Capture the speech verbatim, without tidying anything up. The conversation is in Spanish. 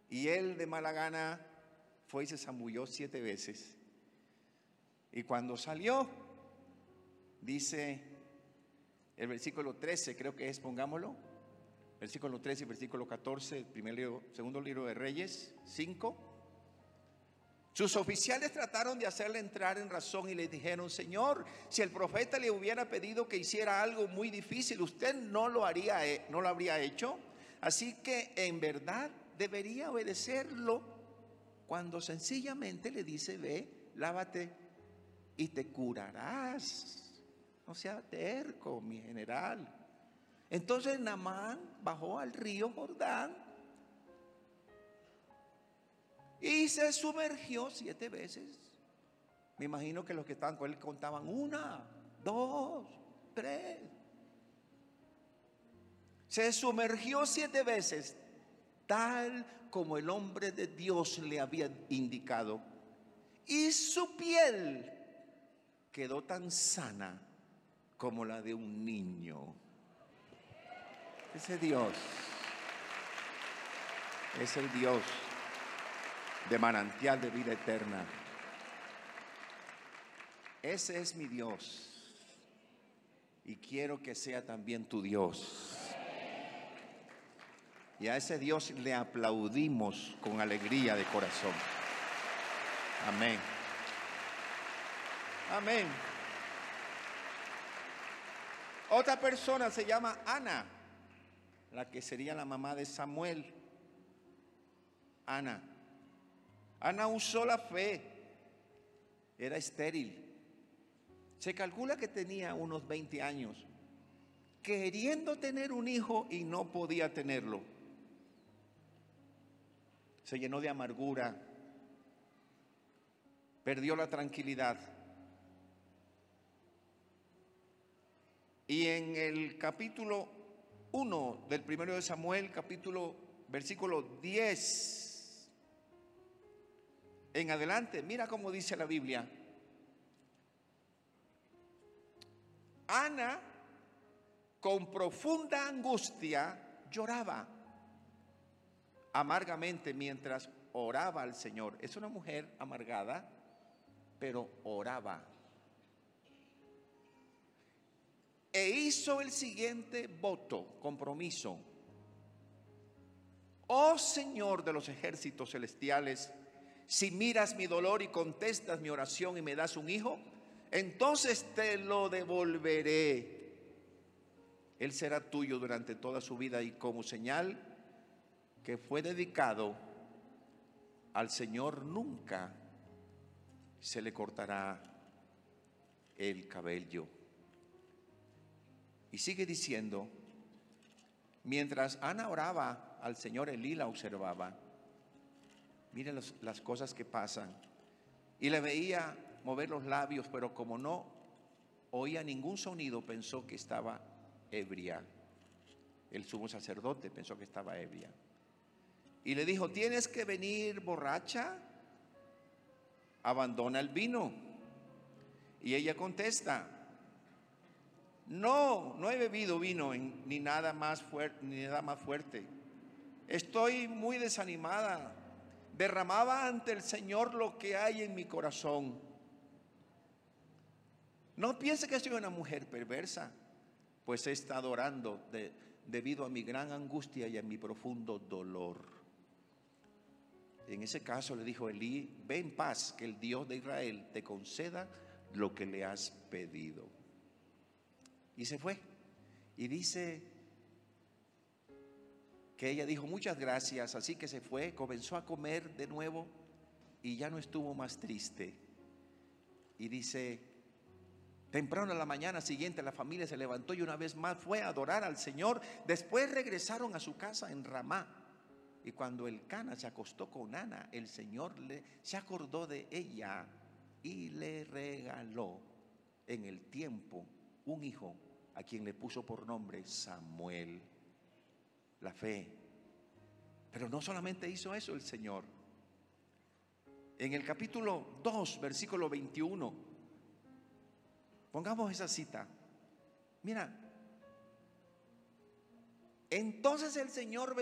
Y él de mala gana fue y se zambulló siete veces. Y cuando salió, dice el versículo trece, creo que es, pongámoslo, versículo trece y versículo catorce, el primer libro, segundo libro de Reyes cinco. Sus oficiales trataron de hacerle entrar en razón y le dijeron: Señor, si el profeta le hubiera pedido que hiciera algo muy difícil, usted no lo haría, no lo habría hecho. Así que en verdad debería obedecerlo cuando sencillamente le dice: ve, lávate y te curarás. No sea terco, mi general. Entonces Naamán bajó al río Jordán y se sumergió siete veces. Me imagino que los que estaban con él contaban: una, dos, tres. Se sumergió siete veces, tal como el hombre de Dios le había indicado, y su piel quedó tan sana como la de un niño. Ese Dios es el Dios de manantial de vida eterna. Ese es mi Dios, y quiero que sea también tu Dios. Y a ese Dios le aplaudimos con alegría de corazón. Amén. Amén. Otra persona se llama Ana, la que sería la mamá de Samuel. Ana. Ana usó la fe. Era estéril. Se calcula que tenía unos veinte años, queriendo tener un hijo y no podía tenerlo. Se llenó de amargura, perdió la tranquilidad. Y en el capítulo uno del primero de Samuel, capítulo, versículo diez en adelante, mira cómo dice la Biblia. Ana, con profunda angustia, lloraba amargamente mientras oraba al Señor. Es una mujer amargada, pero oraba. E hizo el siguiente voto, compromiso: oh Señor de los ejércitos celestiales, si miras mi dolor y contestas mi oración y me das un hijo, entonces te lo devolveré. Él será tuyo durante toda su vida, y como señal que fue dedicado al Señor, nunca se le cortará el cabello. Y sigue diciendo: mientras Ana oraba al Señor, Elí la observaba. Miren los, las cosas que pasan. Y le veía mover los labios, pero como no oía ningún sonido, pensó que estaba ebria. El sumo sacerdote pensó que estaba ebria. Y le dijo: ¿tienes que venir borracha? Abandona el vino. Y ella contesta: no, no he bebido vino ni nada más fuerte, ni nada más fuerte. Estoy muy desanimada. Derramaba ante el Señor lo que hay en mi corazón. No piense que soy una mujer perversa, pues he estado orando de, debido a mi gran angustia y a mi profundo dolor. En ese caso le dijo Elí: ve en paz, que el Dios de Israel te conceda lo que le has pedido. Y se fue. Y dice que ella dijo: muchas gracias. Así que se fue, comenzó a comer de nuevo y ya no estuvo más triste. Y dice: temprano a la mañana siguiente la familia se levantó y una vez más fue a adorar al Señor. Después regresaron a su casa en Ramá. Y cuando Elcana se acostó con Ana, el Señor le, se acordó de ella y le regaló en el tiempo un hijo, a quien le puso por nombre Samuel. La fe. Pero no solamente hizo eso el Señor. En el capítulo dos, versículo veintiuno, pongamos esa cita. Mira, entonces el Señor